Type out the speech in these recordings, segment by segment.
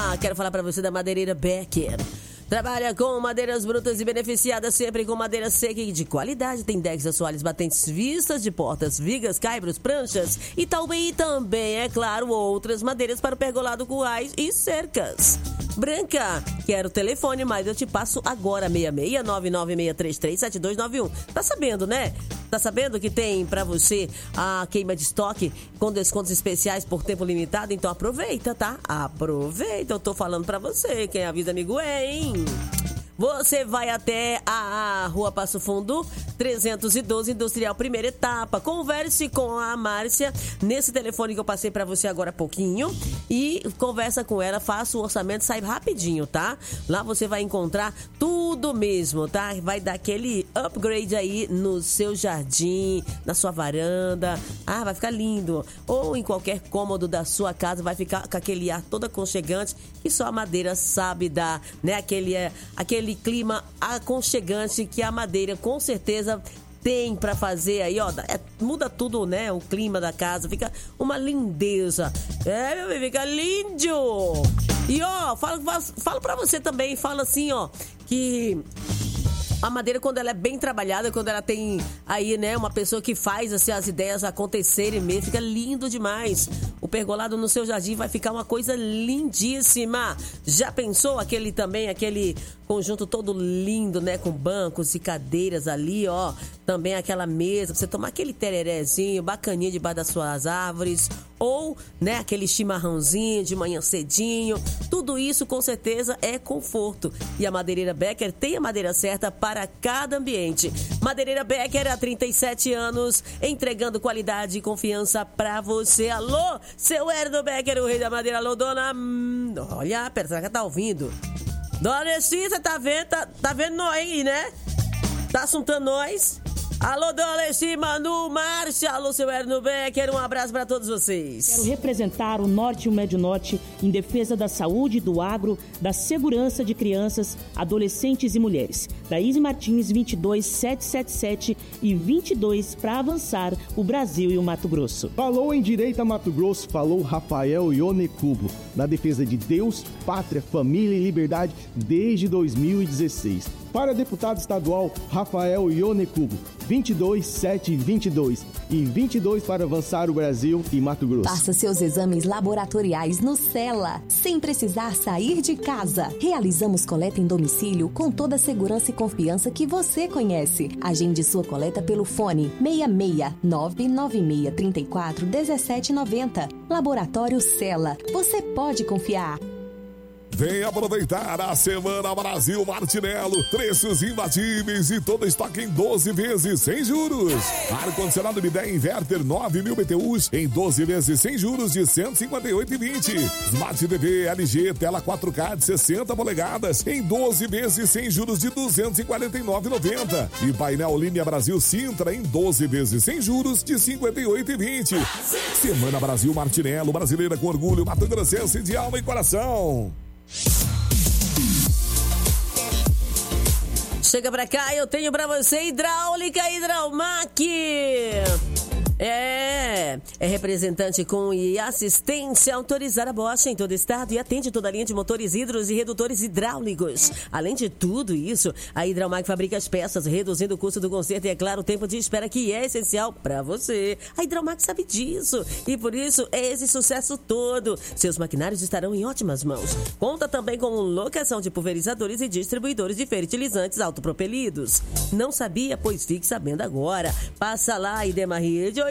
Quero falar para você da Madeireira Becker. Trabalha com madeiras brutas e beneficiadas sempre com madeira seca e de qualidade. Tem decks, assoalhos, batentes, vistas de portas, vigas, caibros, pranchas e também, é claro, outras madeiras para o pergolado, currais e cercas. Branca, quero o telefone, mas eu te passo agora, 66996337291. Tá sabendo, né? Tá sabendo que tem pra você a queima de estoque com descontos especiais por tempo limitado? Então aproveita, tá? Aproveita, eu tô falando pra você. Quem avisa, amigo, hein? Você vai até a Rua Passo Fundo, 312, Industrial, primeira etapa. Converse com a Márcia nesse telefone que eu passei pra você agora há pouquinho e conversa com ela, faça o orçamento, sai rapidinho, tá? Lá você vai encontrar tudo mesmo, tá? Vai dar aquele upgrade aí no seu jardim, na sua varanda. Vai ficar lindo. Ou em qualquer cômodo da sua casa, vai ficar com aquele ar todo aconchegante que só a madeira sabe dar, né? Aquele clima aconchegante que a madeira com certeza tem pra fazer aí, ó, muda tudo, né, o clima da casa, fica uma lindeza, meu bem, fica lindo. E ó, falo pra você também, fala assim, ó, que a madeira, quando ela é bem trabalhada, quando ela tem aí, né, uma pessoa que faz assim, as ideias acontecerem mesmo, fica lindo demais. O pergolado no seu jardim vai ficar uma coisa lindíssima. Já pensou aquele conjunto todo lindo, né, com bancos e cadeiras ali, ó. Também aquela mesa, pra você tomar aquele tererezinho bacaninha debaixo das suas árvores. Ou, né, aquele chimarrãozinho de manhã cedinho. Tudo isso, com certeza, é conforto. E a Madeireira Becker tem a madeira certa para cada ambiente. Madeireira Becker, há 37 anos, entregando qualidade e confiança pra você. Alô, seu Herdo Becker, o rei da madeira. Alô, dona... Olha, pera, será que tá ouvindo? Dona Alessia, tá vendo nós aí, né? Tá assuntando nós? Alô, dona Alessia, Manu, Márcia, alô, seu Herno Becker, um abraço pra todos vocês. Quero representar o Norte e o Médio Norte em defesa da saúde, do agro, da segurança de crianças, adolescentes e mulheres. Daíse Martins, 22777 e 22 para avançar o Brasil e o Mato Grosso. Falou em Direita Mato Grosso, falou Rafael Ionecubo, na defesa de Deus, pátria, família e liberdade desde 2016. Para deputado estadual, Rafael Ionecubo, 22722 e 22 para avançar o Brasil e Mato Grosso. Faça seus exames laboratoriais no Cela, sem precisar sair de casa. Realizamos coleta em domicílio com toda a segurança e confiança que você conhece. Agende sua coleta pelo fone 66 99634 1790. Laboratório Cela. Você pode confiar. Vem aproveitar a Semana Brasil Martinello. Preços imbatíveis e todo estoque em 12 vezes sem juros. Ar-condicionado Midea Inverter 9.000 BTUs em 12 vezes sem juros de R$ 158,20. Smart TV LG tela 4K de 60 polegadas em 12 vezes sem juros de R$ 249,90. E painel Linha Brasil Sintra em 12 vezes sem juros de R$ 58,20. Semana Brasil Martinello, brasileira com orgulho, Mato Grossense de alma e coração. Chega pra cá, eu tenho pra você Hidráulica Hidraumac. É representante com e assistência autorizada Bosch em todo estado e atende toda a linha de motores hidros e redutores hidráulicos. Além de tudo isso, a Hidraumac fabrica as peças, reduzindo o custo do conserto e, é claro, o tempo de espera que é essencial para você. A Hidraumac sabe disso e, por isso, é esse sucesso todo. Seus maquinários estarão em ótimas mãos. Conta também com locação de pulverizadores e distribuidores de fertilizantes autopropelidos. Não sabia? Pois fique sabendo agora. Passa lá, Idemar Rede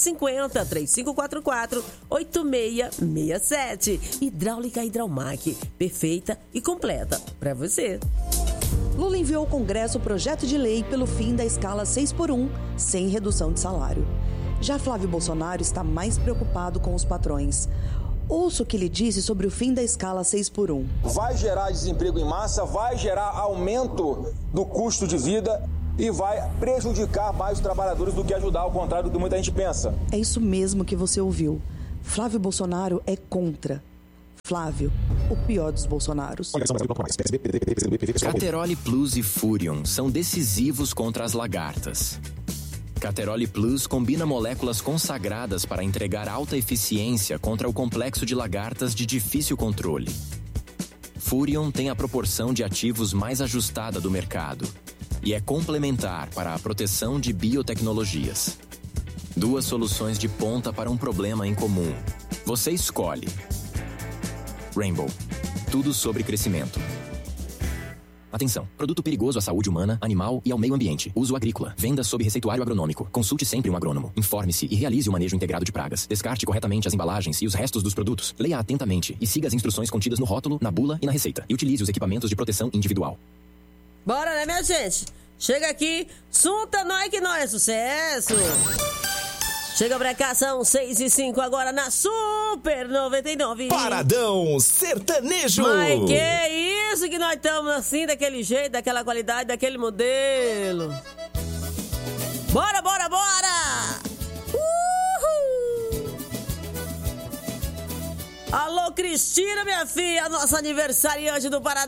8750-3544-8667. Hidráulica Hidraumac, perfeita e completa para você. Lula enviou ao Congresso o projeto de lei pelo fim da escala 6x1, sem redução de salário. Já Flávio Bolsonaro está mais preocupado com os patrões. Ouça o que ele disse sobre o fim da escala 6x1. Vai gerar desemprego em massa, vai gerar aumento do custo de vida e vai prejudicar mais os trabalhadores do que ajudar, ao contrário do que muita gente pensa. É isso mesmo que você ouviu. Flávio Bolsonaro é contra. Flávio, o pior dos Bolsonaros. Cateroli Plus e Furion são decisivos contra as lagartas. Cateroli Plus combina moléculas consagradas para entregar alta eficiência contra o complexo de lagartas de difícil controle. Furion tem a proporção de ativos mais ajustada do mercado e é complementar para a proteção de biotecnologias. 2 soluções de ponta para um problema em comum. Você escolhe. Rainbow. Tudo sobre crescimento. Atenção. Produto perigoso à saúde humana, animal e ao meio ambiente. Uso agrícola. Venda sob receituário agronômico. Consulte sempre um agrônomo. Informe-se e realize o manejo integrado de pragas. Descarte corretamente as embalagens e os restos dos produtos. Leia atentamente e siga as instruções contidas no rótulo, na bula e na receita. E utilize os equipamentos de proteção individual. Bora, né, minha gente? Chega aqui, sunta nós que nós é sucesso! Chega pra cá, são 6h05 agora na Super 99. Paradão Sertanejo. Mas que isso que nós estamos assim, daquele jeito, daquela qualidade, daquele modelo. Bora, bora, bora! Uhul! Alô, Cristina, minha filha, nossa aniversariante do Paradão.